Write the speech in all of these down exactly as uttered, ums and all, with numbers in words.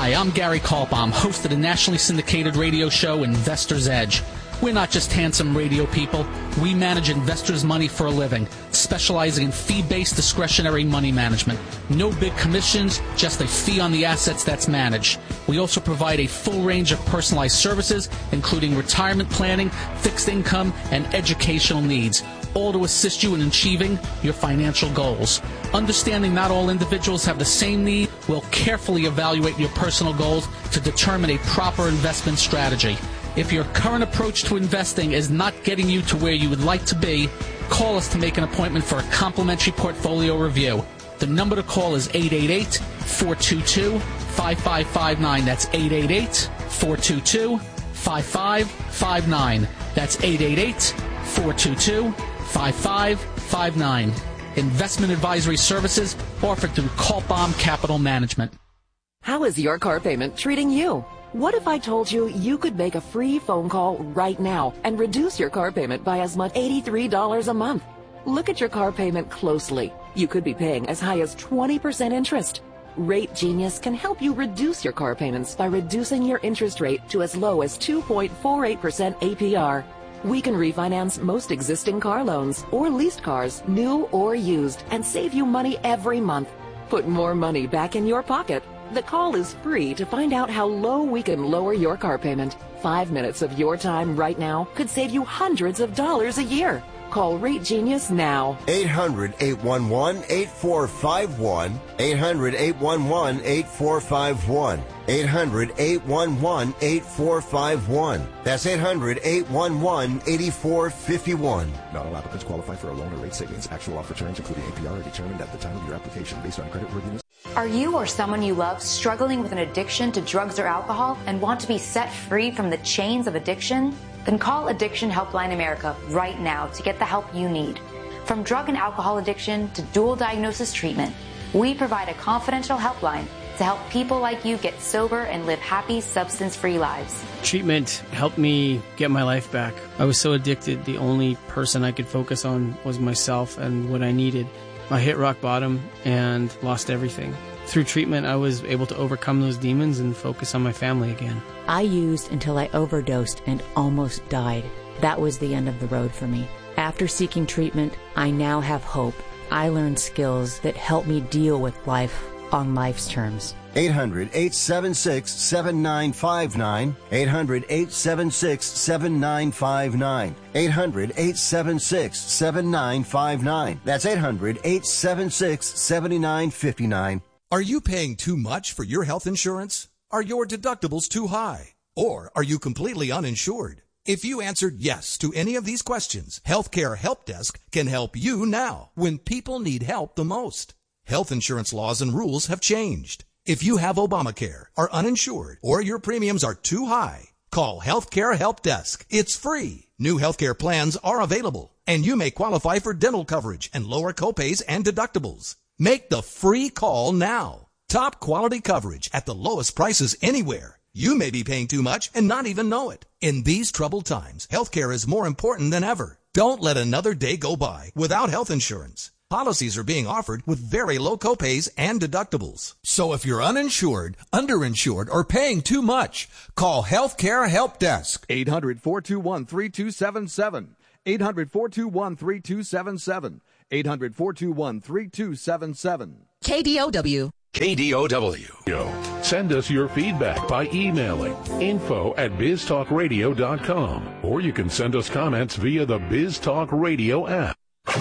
Hi, I'm Gary Kaltbaum, host of the nationally syndicated radio show Investor's Edge. We're not just handsome radio people. We manage investors' money for a living, specializing in fee-based discretionary money management. No big commissions, just a fee on the assets that's managed. We also provide a full range of personalized services, including retirement planning, fixed income, and educational needs, all to assist you in achieving your financial goals. Understanding not all individuals have the same need, we'll carefully evaluate your personal goals to determine a proper investment strategy. If your current approach to investing is not getting you to where you would like to be, call us to make an appointment for a complimentary portfolio review. The number to call is eight eight eight, four two two, five five five nine. That's eight eight eight, four two two, five five five nine. That's eight eight eight, four two two, five five five nine. Investment advisory services offered through Kaltbaum Capital Management. How is your car payment treating you? What if I told you you could make a free phone call right now and reduce your car payment by as much as eighty-three dollars a month? Look at your car payment closely. You could be paying as high as twenty percent interest. Rate Genius can help you reduce your car payments by reducing your interest rate to as low as two point four eight percent A P R. We can refinance most existing car loans or leased cars, new or used, and save you money every month. Put more money back in your pocket. The call is free to find out how low we can lower your car payment. Five minutes of your time right now could save you hundreds of dollars a year. Call Rate Genius now. eight hundred, eight one one, eight four five one. eight hundred, eight one one, eight four five one. eight hundred, eight one one, eight four five one. That's eight hundred, eight one one, eight four five one. Not all applicants qualify for a loan or rate savings. Actual offer terms, including A P R, are determined at the time of your application based on creditworthiness. Are you or someone you love struggling with an addiction to drugs or alcohol and want to be set free from the chains of addiction? Then call Addiction Helpline America right now to get the help you need. From drug and alcohol addiction to dual diagnosis treatment, we provide a confidential helpline to help people like you get sober and live happy, substance-free lives. Treatment helped me get my life back. I was so addicted, the only person I could focus on was myself and what I needed. I hit rock bottom and lost everything. Through treatment, I was able to overcome those demons and focus on my family again. I used until I overdosed and almost died. That was the end of the road for me. After seeking treatment, I now have hope. I learned skills that help me deal with life on life's terms. eight hundred, eight seven six, seven nine five nine. eight hundred, eight seven six, seven nine five nine. eight hundred, eight seven six, seven nine five nine. That's eight hundred, eight seven six, seven nine five nine. Are you paying too much for your health insurance? Are your deductibles too high? Or are you completely uninsured? If you answered yes to any of these questions, Healthcare Help Desk can help you now when people need help the most. Health insurance laws and rules have changed. If you have Obamacare, are uninsured, or your premiums are too high, call Healthcare Help Desk. It's free. New healthcare plans are available, and you may qualify for dental coverage and lower copays and deductibles. Make the free call now. Top quality coverage at the lowest prices anywhere. You may be paying too much and not even know it. In these troubled times, healthcare is more important than ever. Don't let another day go by without health insurance. Policies are being offered with very low copays and deductibles. So if you're uninsured, underinsured, or paying too much, call Healthcare Help Desk. eight hundred, four two one, three two seven seven. eight hundred, four two one, three two seven seven. eight hundred, four two one, three two seven seven. K D O W. K D O W. Send us your feedback by emailing info at biztalkradio dot com, or you can send us comments via the BizTalk Radio app.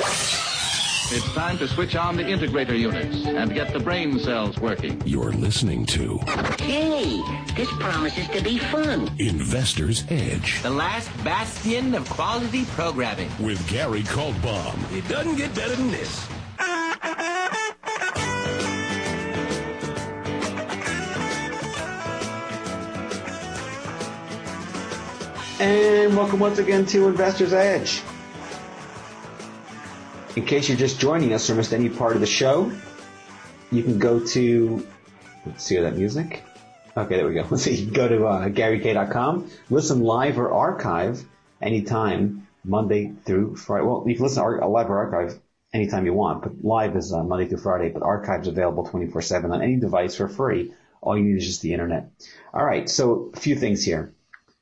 It's time to switch on the integrator units and get the brain cells working. You're listening to... Hey, this promises to be fun. Investor's Edge. The last bastion of quality programming. With Gary Kaltbaum. It doesn't get better than this. And welcome once again to Investor's Edge. In case you're just joining us or missed any part of the show, you can go to, let's see that music. Okay, there we go. Let's see. You can go to uh, Gary K dot com, listen live or archive anytime, Monday through Friday. Well, you can listen to ar- live or archive anytime you want, but live is uh, Monday through Friday, but archive's available twenty-four seven on any device for free All you need is just the internet. All right, so a few things here.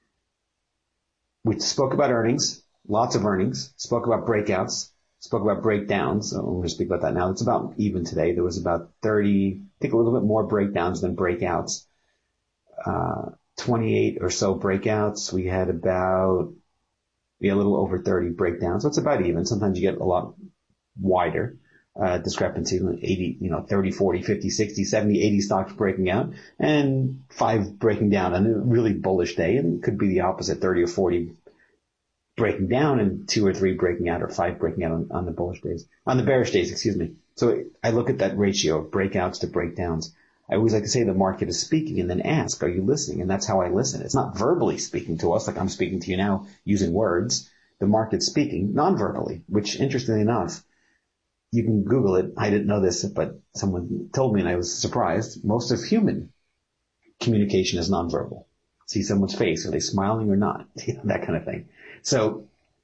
We spoke about earnings, lots of earnings, spoke about breakouts, spoke about breakdowns. So I'm going to speak about that now. It's about even today. There was about thirty, I think a little bit more breakdowns than breakouts. Uh, twenty-eight or so breakouts. We had about, we had a little over thirty breakdowns. So it's about even. Sometimes you get a lot wider, uh, discrepancy, eighty, you know, thirty, forty, fifty, sixty, seventy, eighty stocks breaking out and five breaking down on a really bullish day. And it could be the opposite, thirty or forty breaking down and two or three breaking out or five breaking out on, on the bullish days, on the bearish days, excuse me. So I look at that ratio of breakouts to breakdowns. I always like to say the market is speaking and then ask, are you listening? And that's how I listen. It's not verbally speaking to us like I'm speaking to you now using words. The market's speaking non-verbally, which interestingly enough, you can Google it. I didn't know this, but someone told me and I was surprised. Most of human communication is non-verbal. See someone's face. Are they smiling or not? You know, that kind of thing. So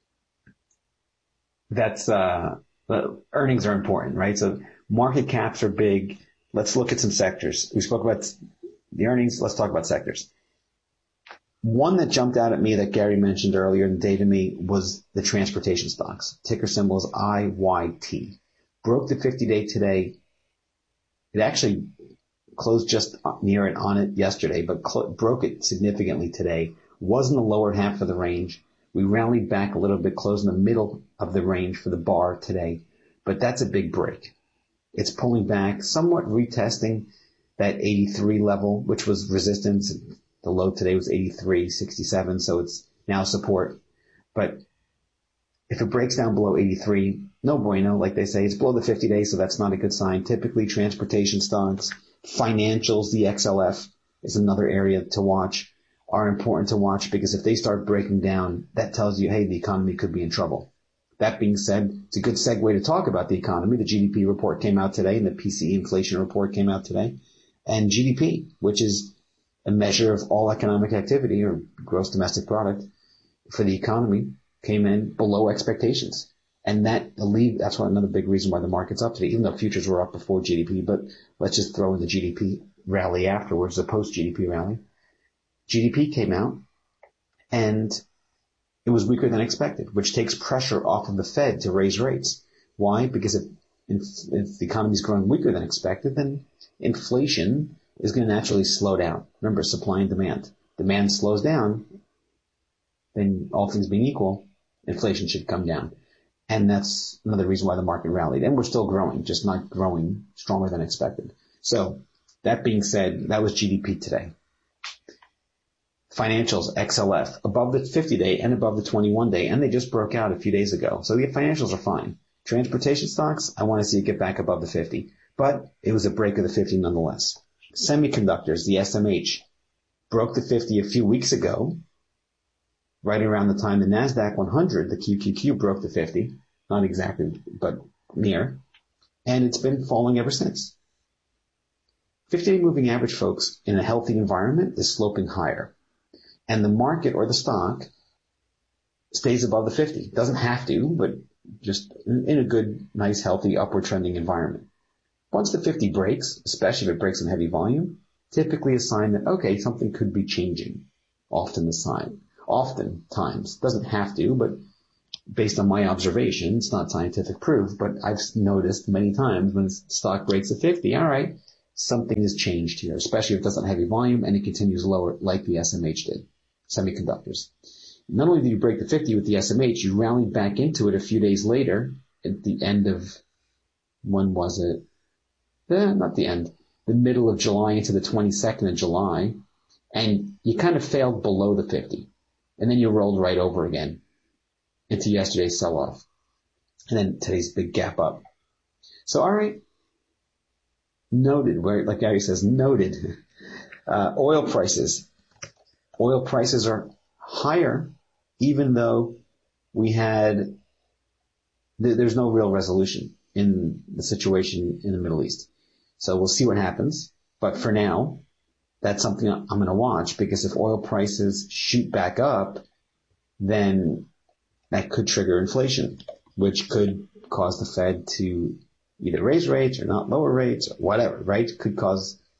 that's, uh, earnings are important, right? So market caps are big. Let's look at some sectors. We spoke about the earnings. Let's talk about sectors. One that jumped out at me that Gary mentioned earlier in the day to me was the transportation stocks. Ticker symbol is I Y T. Broke the fifty-day today. It actually closed just near it on it yesterday, but cl- broke it significantly today. Was in the lower half of the range. We rallied back a little bit, closed in the middle of the range for the bar today. But that's a big break. It's pulling back, somewhat retesting that eighty-three level, which was resistance. The low today was eighty-three sixty-seven, so it's now support. But if it breaks down below eighty-three, no bueno, like they say. It's below the fifty days, so that's not a good sign. Typically, transportation stocks, financials, the X L F is another area to watch, are important to watch because if they start breaking down, that tells you, hey, the economy could be in trouble. That being said, it's a good segue to talk about the economy. The G D P report came out today and the P C E inflation report came out today. And G D P, which is a measure of all economic activity or gross domestic product for the economy, came in below expectations. And that that's one another big reason why the market's up today, even though futures were up before G D P. But let's just throw in the G D P rally afterwards, the post-G D P rally. G D P came out and it was weaker than expected, which takes pressure off of the Fed to raise rates. Why? Because if, if, if the economy is growing weaker than expected, then inflation is going to naturally slow down. Remember, supply and demand. Demand slows down, then all things being equal, inflation should come down. And that's another reason why the market rallied. And we're still growing, just not growing stronger than expected. So that being said, that was G D P today. Financials, X L F, above the fifty-day and above the twenty-one day, and they just broke out a few days ago. So the financials are fine. Transportation stocks, I want to see it get back above the fifty, but it was a break of the fifty nonetheless. Semiconductors, the S M H, broke the fifty a few weeks ago, right around the time the NASDAQ one hundred, the Q Q Q, broke the fifty, not exactly, but near, and it's been falling ever since. fifty-day moving average, folks, in a healthy environment is sloping higher. And the market or the stock stays above the fifty. Doesn't have to, but just in a good, nice, healthy, upward trending environment. Once the fifty breaks, especially if it breaks in heavy volume, typically a sign that, okay, something could be changing. Often the sign. Often times. Doesn't have to, but based on my observation, it's not scientific proof, but I've noticed many times when stock breaks the fifty, all right, something has changed here, especially if it doesn't have heavy volume and it continues lower like the S M H did. Semiconductors. Not only did you break the fifty with the S M H, you rallied back into it a few days later at the end of, when was it? Eh, not the end. The middle of July into the twenty-second of July. And you kind of failed below the fifty. And then you rolled right over again into yesterday's sell-off. And then today's big gap up. So, all right. Noted, where, like Gary says, noted. Uh, oil prices. Oil prices are higher, even though we had, th- there's no real resolution in the situation in the Middle East. So we'll see what happens. But for now, that's something I'm going to watch, because if oil prices shoot back up, then that could trigger inflation, which could cause the Fed to either raise rates or not lower rates or whatever, right? Could cause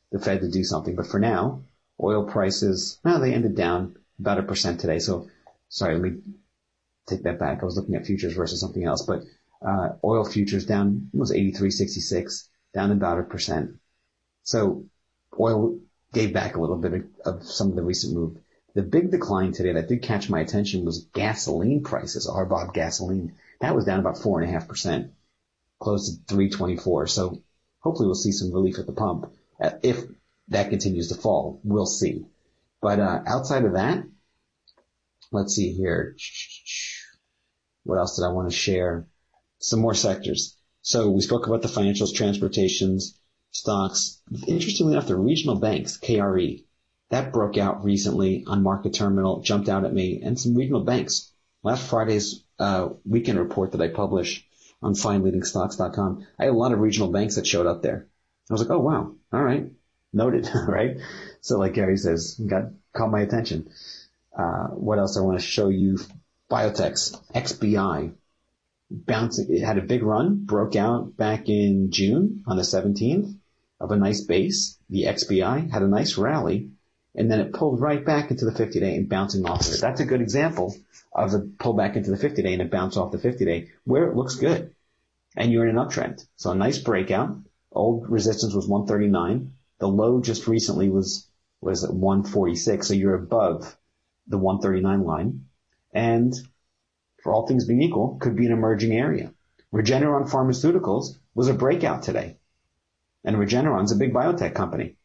the Fed to do something. But for now, oil prices, well, they ended down about a percent today. So, sorry, let me take that back. I was looking at futures versus something else. But uh, oil futures down, it was eighty-three sixty-six, down about a percent. So oil gave back a little bit of, of some of the recent move. The big decline today that did catch my attention was gasoline prices, R B O B gasoline. That was down about four point five percent, close to three twenty-four. So hopefully we'll see some relief at the pump. If that continues to fall, we'll see. But uh, outside of that, let's see here. What else did I want to share? Some more sectors. So we spoke about the financials, transportations, stocks. Interestingly enough, the regional banks, K R E, that broke out recently on Market Terminal, jumped out at me, and some regional banks. Last Friday's uh, weekend report that I published on find leading stocks dot com, I had a lot of regional banks that showed up there. I was like, oh, wow. All right. Noted, right? So like Gary says, got caught my attention. Uh, what else I want to show you? Biotechs, X B I, bouncing. It had a big run, broke out back in June on the seventeenth of a nice base. The X B I had a nice rally, and then it pulled right back into the fifty-day and bouncing off of it. That's a good example of the pullback into the fifty-day and a bounce off the fifty-day where it looks good, and you're in an uptrend. So a nice breakout. Old resistance was one thirty-nine. The low just recently was was at one forty-six, so you're above the one thirty-nine line. And for all things being equal, could be an emerging area. Regeneron Pharmaceuticals was a breakout today. And Regeneron's a big biotech company.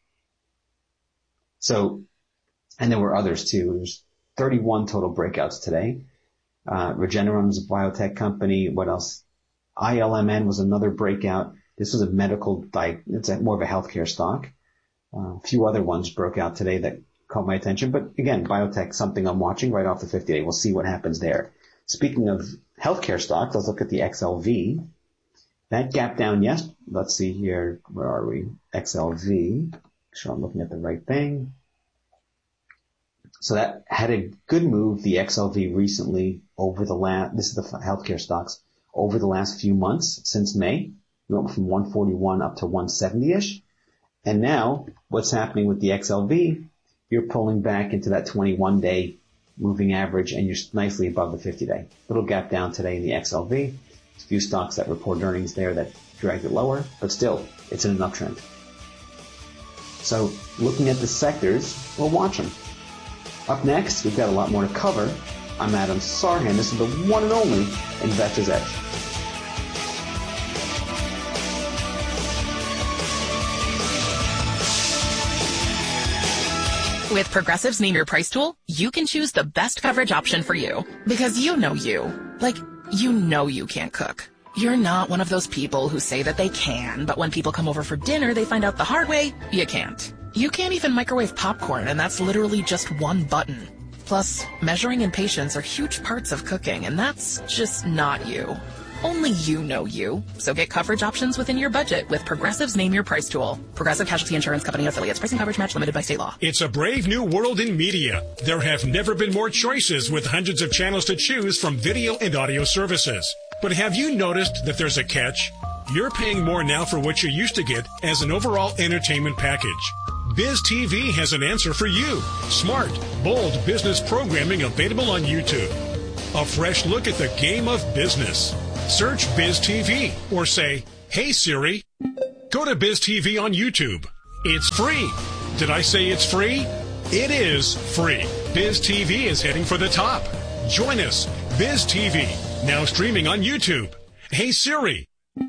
So, and there were others too. There's thirty-one total breakouts today. Uh, Regeneron's a biotech company. What else? I L M N was another breakout. This was a medical, it's a, more of a healthcare stock. Uh, a few other ones broke out today that caught my attention. But again, biotech, something I'm watching right off the fifty-day. We'll see what happens there. Speaking of healthcare stocks, let's look at the X L V. That gap down, yes. Let's see here. Where are we? X L V. Make sure I'm looking at the right thing. So that had a good move, the X L V recently over the last, this is the healthcare stocks, over the last few months since May. We went from one forty-one up to one seventy-ish. And now what's happening with the X L V? You're pulling back into that twenty-one day moving average, and you're nicely above the fifty-day. Little gap down today in the X L V. A few stocks that reported earnings there that dragged it lower, but still, it's in an uptrend. So, looking at the sectors, we'll watch them. Up next, we've got a lot more to cover. I'm Adam Sarhan. This is the one and only Investor's Edge. With Progressive's Name Your Price tool, you can choose the best coverage option for you. Because you know you. Like, you know you can't cook. You're not one of those people who say that they can, but when people come over for dinner, they find out the hard way, you can't. You can't even microwave popcorn, and that's literally just one button. Plus, measuring and patience are huge parts of cooking, and that's just not you. Only you know you. So get coverage options within your budget with Progressive's Name Your Price tool. Progressive Casualty Insurance Company affiliates. Pricing coverage match limited by state law. It's a brave new world in media. There have never been more choices with hundreds of channels to choose from video and audio services. But have you noticed that there's a catch? You're paying more now for what you used to get as an overall entertainment package. Biz T V has an answer for you. Smart, bold business programming available on YouTube. A fresh look at the game of business. Search Biz T V or say, "Hey Siri." Go to Biz T V on YouTube. It's free. Did I say it's free? It is free. Biz T V is heading for the top. Join us. Biz T V, now streaming on YouTube. Hey Siri,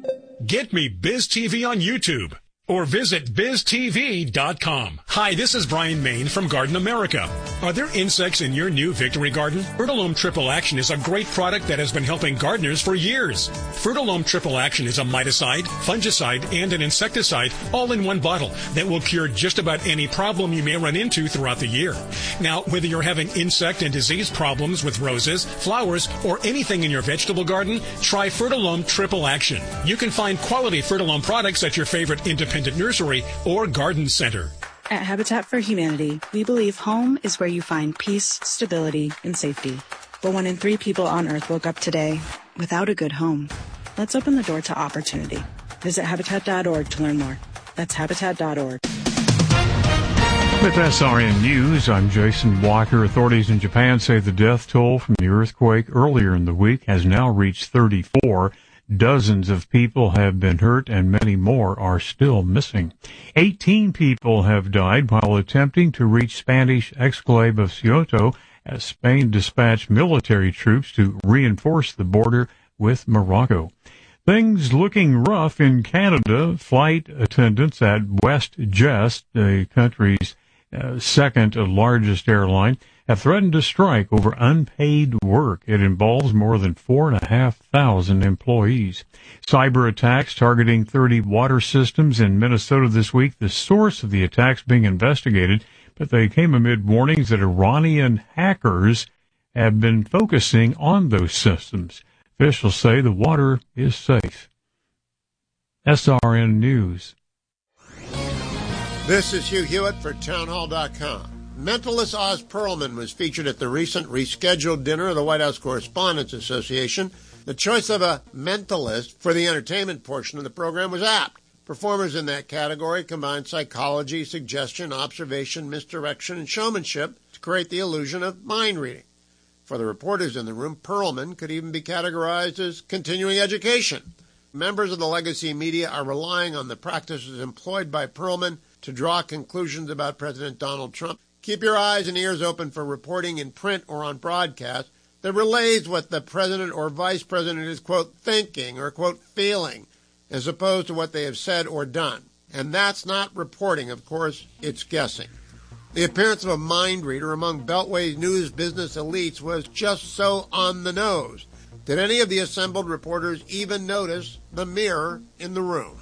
get me Biz T V on YouTube. Or visit biz t v dot com. Hi, this is Brian Main from Garden America. Are there insects in your new Victory Garden? Frutiloom Triple Action is a great product that has been helping gardeners for years. Frutiloom Triple Action is a miticide, fungicide, and an insecticide all in one bottle that will cure just about any problem you may run into throughout the year. Now, whether you're having insect and disease problems with roses, flowers, or anything in your vegetable garden, try Frutiloom Triple Action. You can find quality Frutiloom products at your favorite independent nursery or garden center. At Habitat for Humanity, we believe home is where you find peace, stability, and safety. But one in three people on Earth woke up today without a good home. Let's open the door to opportunity. Visit habitat dot org to learn more. That's habitat dot org. With S R N News, I'm Jason Walker. Authorities in Japan say the death toll from the earthquake earlier in the week has now reached thirty-four. Dozens of people have been hurt and many more are still missing. eighteen people have died while attempting to reach Spanish exclave of Ceuta as Spain dispatched military troops to reinforce the border with Morocco. Things looking rough in Canada. Flight attendants at WestJet, the country's uh, second largest airline, have threatened to strike over unpaid work. It involves more than four and a half thousand employees. Cyber attacks targeting thirty water systems in Minnesota this week. The source of the attacks being investigated, but they came amid warnings that Iranian hackers have been focusing on those systems. Officials say the water is safe. S R N News. This is Hugh Hewitt for townhall dot com. Mentalist Oz Perlman was featured at the recent rescheduled dinner of the White House Correspondents Association. The choice of a mentalist for the entertainment portion of the program was apt. Performers in that category combined psychology, suggestion, observation, misdirection, and showmanship to create the illusion of mind reading. For the reporters in the room, Perlman could even be categorized as continuing education. Members of the legacy media are relying on the practices employed by Perlman to draw conclusions about President Donald Trump. Keep your eyes and ears open for reporting in print or on broadcast that relays what the president or vice president is, quote, thinking or, quote, feeling, as opposed to what they have said or done. And that's not reporting, of course, it's guessing. The appearance of a mind reader among Beltway's news business elites was just so on the nose. Did any of the assembled reporters even notice the mirror in the room?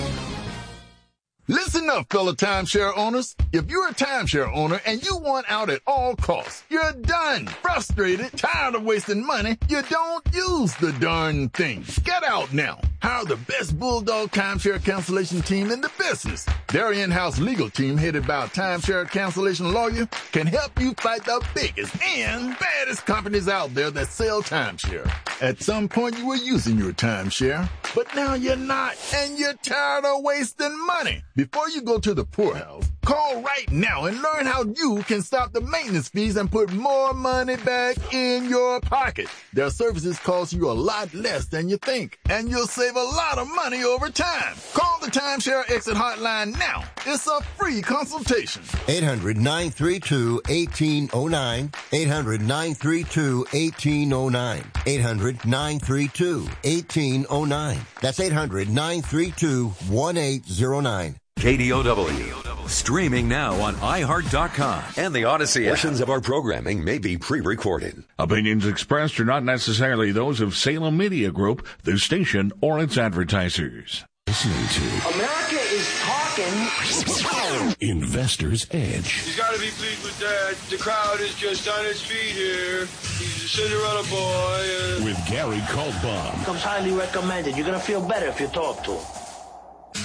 Listen up, fellow timeshare owners. If you're a timeshare owner and you want out at all costs, you're done, frustrated, tired of wasting money, you don't use the darn thing. Get out now. Hire the best Bulldog timeshare cancellation team in the business. Their in-house legal team, headed by a timeshare cancellation lawyer, can help you fight the biggest and baddest companies out there that sell timeshare. At some point, you were using your timeshare, but now you're not, and you're tired of wasting money. Before you go to the poorhouse, call right now and learn how you can stop the maintenance fees and put more money back in your pocket. Their services cost you a lot less than you think, and you'll save a lot of money over time. Call the Timeshare Exit Hotline now. It's a free consultation. eight hundred, nine three two, one eight zero nine. eight hundred, nine three two, one eight zero nine. eight hundred, nine three two, one eight zero nine. That's eight hundred, nine three two, one eight zero nine. K D O W. Streaming now on i heart dot com and the Odyssey app. Portions of our programming may be pre-recorded. Opinions expressed are not necessarily those of Salem Media Group, the station, or its advertisers. Listening to America is talking. Investor's Edge. He's got to be pleased with that. The crowd is just on its feet here. He's a Cinderella boy. Uh... With Gary Kaltbaum. Comes highly recommended. You're going to feel better if you talk to him.